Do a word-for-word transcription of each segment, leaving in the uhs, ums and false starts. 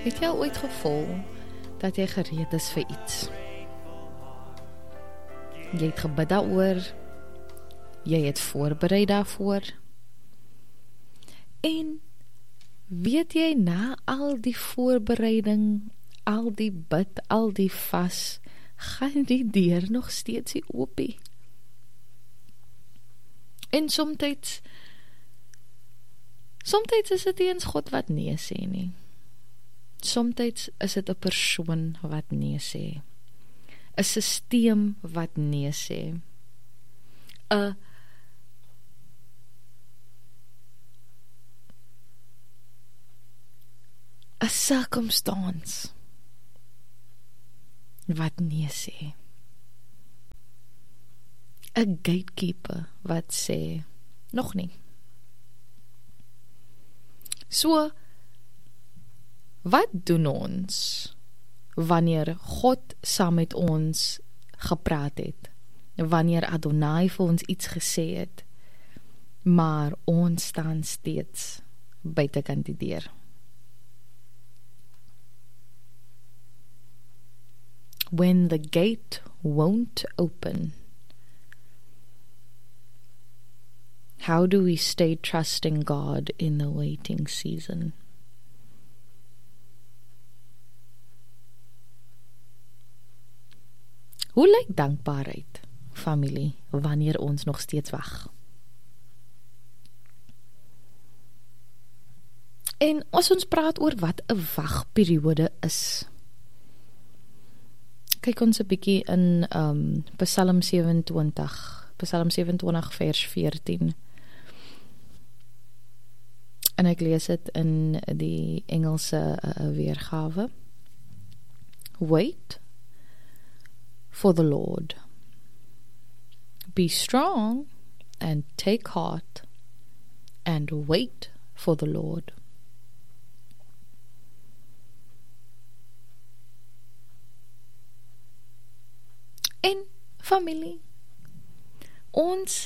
Het jy al ooit gevoel dat jy gereed is vir iets? Jy het gebid daaroor, jy het voorberei daarvoor, en weet jy na al die voorbereiding, al die bid, al die vas, gaan die deur nog steeds nie oopie. En somtyds, somtyds is dit nie eens God wat nee sê nie. Somtyds is dit 'n persoon wat nee sê. 'n Sisteem wat nee sê. 'n 'n circumstance wat nee sê. 'n gatekeeper wat sê nog nie. So, wat doen ons wanneer God saam met ons gepraat het? Wanneer Adonai vir ons iets gesê het, maar ons staan steeds buitekant die deur? When the gate won't open, how do we stay trusting God in the waiting season? Hoe lyk dankbaarheid, familie, wanneer ons nog steeds wag? En as ons praat oor wat 'n wagperiode is, kyk ons 'n bietjie in um, Psalm sewe-en-twintig, Psalm sewe-en-twintig vers veertien. En ek lees dit in die Engelse uh, weergawe. Wait for the Lord. Be strong and take heart and wait for the Lord. En familie, ons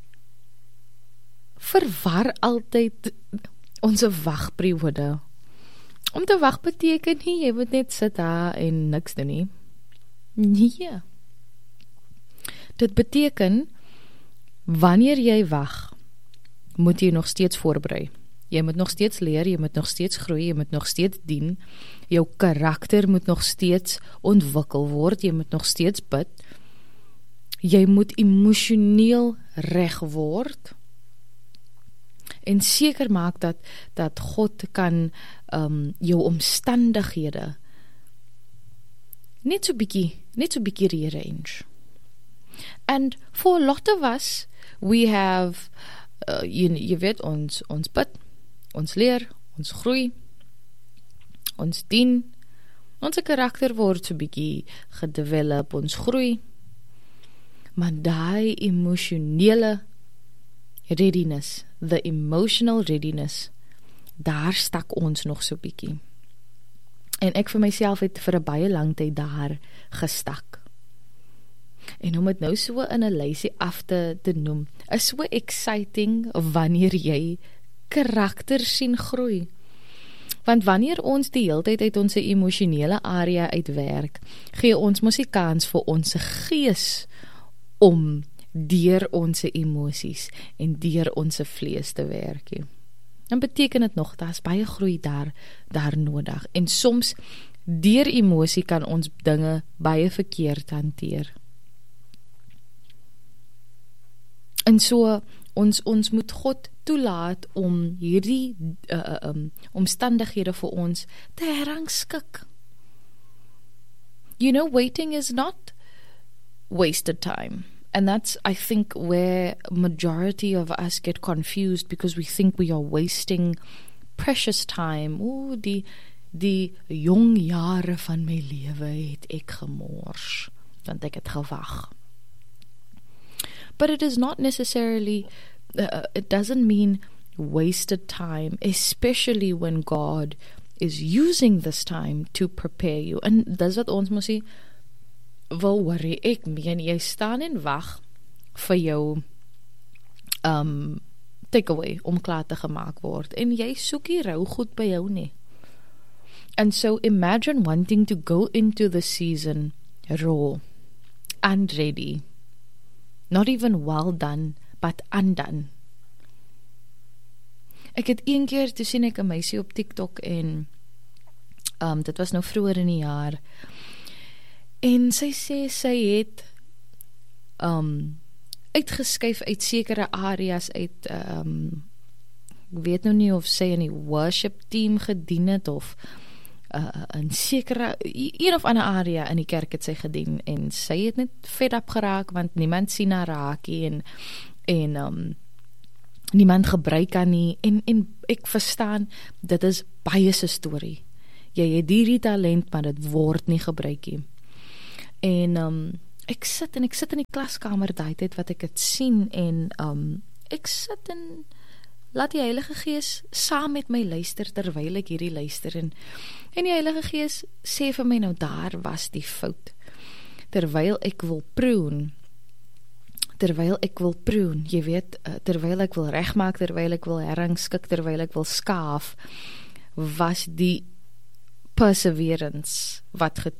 verwar altyd onze wagperiode. Om te wag beteken nie, jy moet net sit daar en niks doen nie. Nee. Dit beteken, wanneer jy wag, moet jy nog steeds voorberei. Jy moet nog steeds leer, jy moet nog steeds groei, jy moet nog steeds dien, jou karakter moet nog steeds ontwikkel word, jy moet nog steeds bid, jy moet emosioneel reg word, en seker maak dat, dat God kan um, jou omstandighede net so bietjie, net so bietjie rearrange. And for a lot of us, we have, uh, jy, jy weet, ons, ons bid, ons leer, ons groei, ons dien, ons karakter word so bietjie gedevelop, ons groei, maar daai emosionele readiness, the emotional readiness, daar stak ons nog so bietjie. En ek vir myself het vir 'n baie lang tyd daar gestak. En om het nou so in 'n lysie af te, te noem, is so exciting wanneer jy karakter sien groei. Want wanneer ons die hele tyd uit ons emosionele area uitwerk, gee ons mos die kans vir ons gees om deur ons emosies en deur ons vlees te werk. En beteken dit nog, daar is baie groei daar, daar nodig. En soms, deur emosie kan ons dinge baie verkeerd hanteer. En so, ons, ons moet God toelaat om hierdie uh, um, omstandighede vir ons te herrangskik. You know, waiting is not wasted time. And that's, I think, where majority of us get confused because we think we are wasting precious time. Oeh, die, die jong jare van my lewe het ek gemors, want ek het gewag. But it is not necessarily, uh, it doesn't mean wasted time, especially when God is using this time to prepare you. En dis wat ons moet sê, wil worry, ek meen, jy staan en wag vir jou um, takeaway om klaar te gemaak word, en jy soek die rou goed by jou nie. And so imagine wanting to go into the season raw, unready, not even well done, but undone. Ek het een keer, toe sien ek 'n meisie op TikTok en um, dit was nou vroeër in die jaar, en sy sê sy het um, uitgeskuif uit sekere areas uit, um, ek weet nou nie of sy in die worship team gedien het, of uh, in sekere, een of ander area in die kerk het sy gedien, en sy het net fed up geraak, want niemand sien haar raakie, en, en um, niemand gebruik haar nie, en, en ek verstaan, dit is baie se storie, jy het hierdie talent, maar dit word nie gebruik nie, en um, ek sit en ek sit in die klaskamer daai tyd wat ek het sien, en um, ek sit en laat die Heilige Gees saam met my luister, terwyl ek hierdie luister, en, en die Heilige Gees sê vir my nou, daar was die fout, terwyl ek wil proen, terwyl ek wil proen, jy weet, terwyl ek wil regmaak, terwyl ek wil herrangskik, terwyl ek wil skaaf, was die perseverance wat